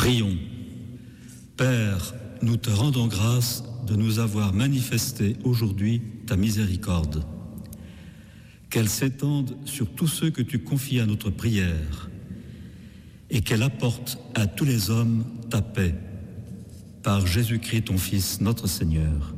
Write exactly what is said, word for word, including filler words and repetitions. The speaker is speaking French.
Prions. Père, nous te rendons grâce de nous avoir manifesté aujourd'hui ta miséricorde. Qu'elle s'étende sur tous ceux que tu confies à notre prière et qu'elle apporte à tous les hommes ta paix. Par Jésus-Christ, ton Fils, notre Seigneur.